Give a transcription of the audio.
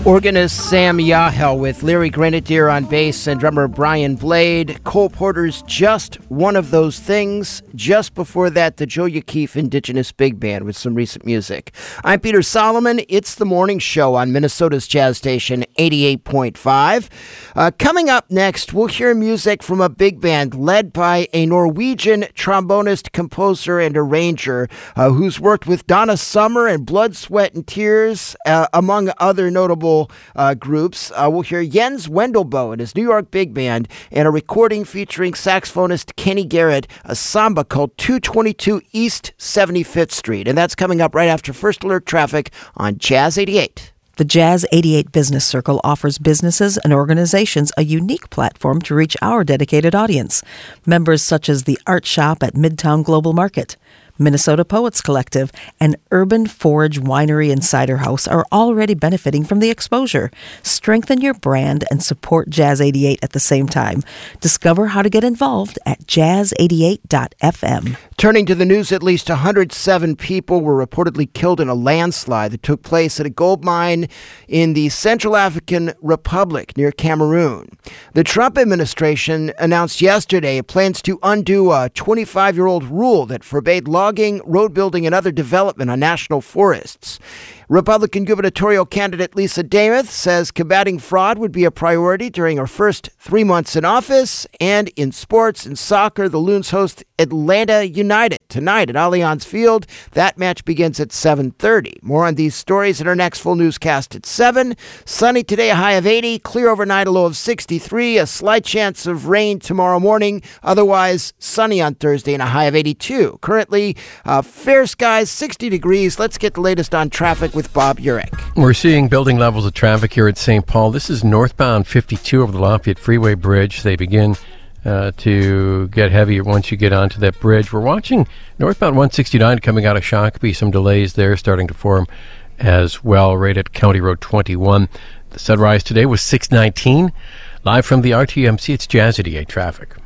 Organist Sam Yahel with Larry Grenadier on bass and drummer Brian Blade. Cole Porter's Just One of Those Things. Just before that, the Joe O'Keefe Indigenous Big Band with some recent music. I'm Peter Solomon. It's the morning show on Minnesota's Jazz Station 88.5. Coming up next, we'll hear music from a big band led by a Norwegian trombonist, composer, and arranger who's worked with Donna Summer and Blood, Sweat, and Tears, among other notable groups. We'll hear Jens Wendelboe and his New York Big Band and a recording featuring saxophonist Kenny Garrett, a samba called 222 East 75th Street. And that's coming up right after First Alert Traffic on Jazz 88. The Jazz 88 Business Circle offers businesses and organizations a unique platform to reach our dedicated audience. Members such as the Art Shop at Midtown Global Market, Minnesota Poets Collective, and Urban Forge Winery and Cider House are already benefiting from the exposure. Strengthen your brand and support Jazz 88 at the same time. Discover how to get involved at jazz88.fm. Turning to the news, at least 107 people were reportedly killed in a landslide that took place at a gold mine in the Central African Republic near Cameroon. The Trump administration announced yesterday it plans to undo a 25-year-old rule that forbade logging, road building, and other development on national forests. Republican gubernatorial candidate Lisa Demuth says combating fraud would be a priority during her first 3 months in office. And in sports and soccer, the Loons host Atlanta United tonight at Allianz Field. That match begins at 7:30. More on these stories in our next full newscast at 7. Sunny today, a high of 80. Clear overnight, a low of 63. A slight chance of rain tomorrow morning. Otherwise, sunny on Thursday and a high of 82. Currently, fair skies, 60 degrees. Let's get the latest on traffic with Bob Urich. We're seeing building levels of traffic here at St. Paul. This is northbound 52 over the Lafayette Freeway Bridge. They begin to get heavier once you get onto that bridge. We're watching northbound 169 coming out of Shakopee. Some delays there starting to form as well right at County Road 21. The sunrise today was 6:19. Live from the RTMC, it's Jazz 88 traffic.